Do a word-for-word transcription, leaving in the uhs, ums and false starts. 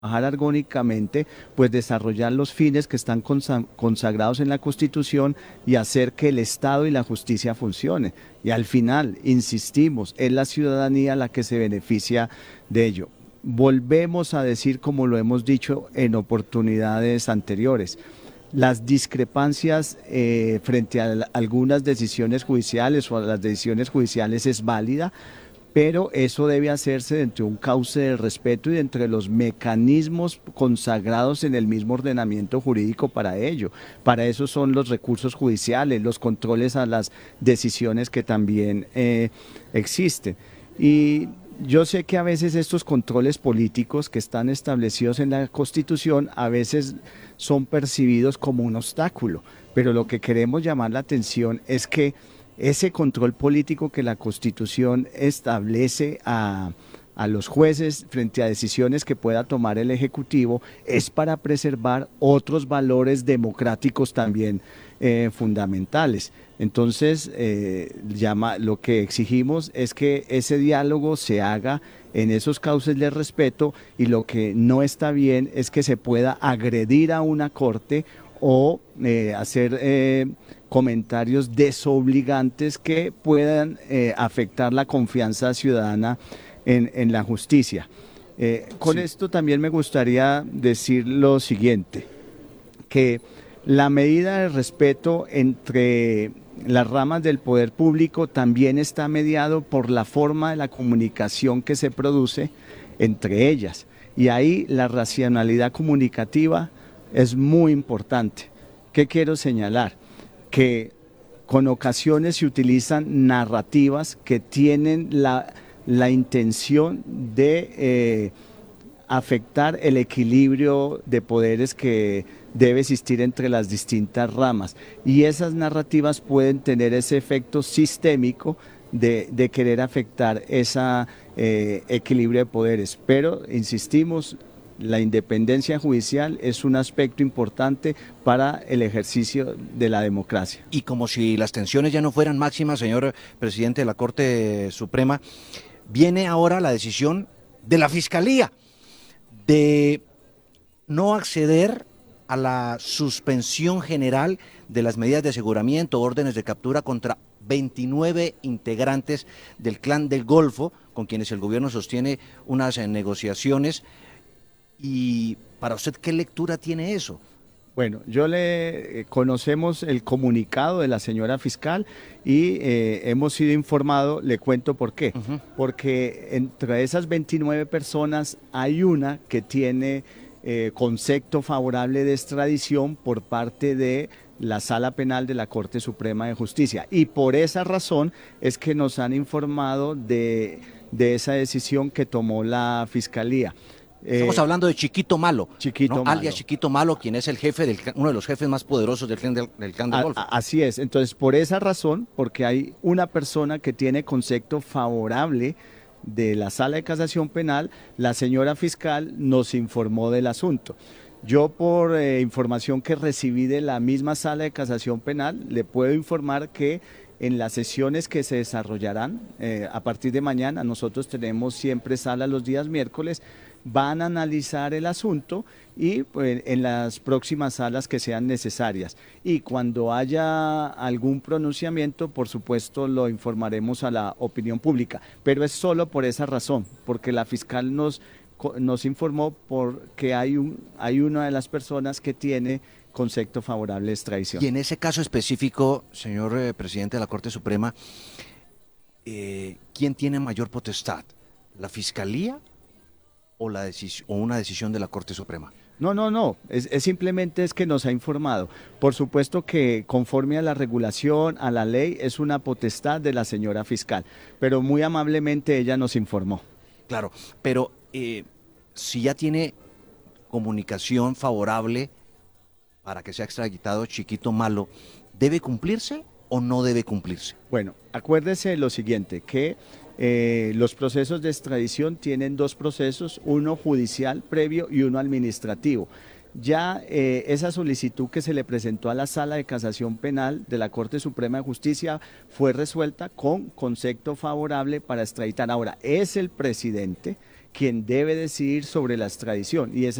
trabajar armónicamente, pues desarrollar los fines que están consa- consagrados en la Constitución y hacer que el Estado y la justicia funcionen. Y al final, insistimos, es la ciudadanía la que se beneficia de ello. Volvemos a decir, como lo hemos dicho en oportunidades anteriores, las discrepancias eh, frente a la- algunas decisiones judiciales o a las decisiones judiciales es válida, pero eso debe hacerse dentro de un cauce de respeto y dentro de los mecanismos consagrados en el mismo ordenamiento jurídico para ello. Para eso son los recursos judiciales, los controles a las decisiones que también eh, existen. Y yo sé que a veces estos controles políticos que están establecidos en la Constitución a veces son percibidos como un obstáculo, pero lo que queremos llamar la atención es que ese control político que la Constitución establece a, a los jueces frente a decisiones que pueda tomar el Ejecutivo es para preservar otros valores democráticos también eh, fundamentales. Entonces, eh, llama, lo que exigimos es que ese diálogo se haga en esos cauces de respeto y lo que no está bien es que se pueda agredir a una corte o eh, hacer eh, comentarios desobligantes que puedan eh, afectar la confianza ciudadana en, en la justicia. Eh, con Sí. esto también me gustaría decir lo siguiente, que la medida de respeto entre las ramas del poder público también está mediado por la forma de la comunicación que se produce entre ellas. Y ahí la racionalidad comunicativa es muy importante. ¿Qué quiero señalar? Que con ocasiones se utilizan narrativas que tienen la, la intención de eh, afectar el equilibrio de poderes que debe existir entre las distintas ramas. Y esas narrativas pueden tener ese efecto sistémico de, de querer afectar ese eh, equilibrio de poderes. Pero, insistimos, la independencia judicial es un aspecto importante para el ejercicio de la democracia. Y como si las tensiones ya no fueran máximas, señor presidente de la Corte Suprema, viene ahora la decisión de la Fiscalía de no acceder a la suspensión general de las medidas de aseguramiento, órdenes de captura contra veintinueve integrantes del Clan del Golfo, con quienes el gobierno sostiene unas eh, negociaciones. Y para usted, ¿qué lectura tiene eso? Bueno, yo le eh, conocemos el comunicado de la señora fiscal y eh, hemos sido informados, le cuento por qué. Uh -huh. Porque entre esas veintinueve personas hay una que tiene eh, concepto favorable de extradición por parte de la Sala Penal de la Corte Suprema de Justicia. Y por esa razón es que nos han informado de, de esa decisión que tomó la Fiscalía. Estamos Eh, hablando de Chiquito Malo, Chiquito ¿no? Malo. Alias Chiquito Malo, quien es el jefe del, uno de los jefes más poderosos del clan del, del, clan del A, Golfo. a, así es. Entonces, por esa razón, porque hay una persona que tiene concepto favorable de la Sala de Casación Penal, la señora fiscal nos informó del asunto. Yo, por eh, información que recibí de la misma Sala de Casación Penal, le puedo informar que en las sesiones que se desarrollarán eh, a partir de mañana, nosotros tenemos siempre sala los días miércoles, van a analizar el asunto y pues, en las próximas salas que sean necesarias. Y cuando haya algún pronunciamiento, por supuesto, lo informaremos a la opinión pública. Pero es solo por esa razón, porque la fiscal nos, nos informó porque hay, un, hay una de las personas que tiene concepto favorable de extradición. Y en ese caso específico, señor eh, presidente de la Corte Suprema, eh, ¿quién tiene mayor potestad? ¿La Fiscalía o, la o una decisión de la Corte Suprema? No, no, no, es, es simplemente es que nos ha informado. Por supuesto que conforme a la regulación, a la ley, es una potestad de la señora fiscal, pero muy amablemente ella nos informó. Claro, pero eh, si ya tiene comunicación favorable para que sea extraditado Chiquito Malo, ¿debe cumplirse o no debe cumplirse? Bueno, acuérdese lo siguiente, que eh, los procesos de extradición tienen dos procesos, uno judicial previo y uno administrativo. Ya eh, esa solicitud que se le presentó a la Sala de Casación Penal de la Corte Suprema de Justicia fue resuelta con concepto favorable para extraditar. Ahora, es el presidente quien debe decidir sobre la extradición. Y esa